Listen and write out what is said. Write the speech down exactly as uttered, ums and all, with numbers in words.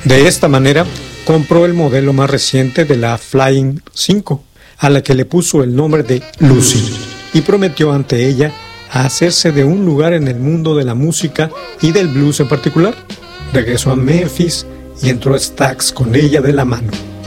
De esta manera, compró el modelo más reciente de la Flying cinco, a la que le puso el nombre de Lucy, y prometió ante ella hacerse de un lugar en el mundo de la música y del blues en particular. Regresó a Memphis y entró a Stax con ella de la mano.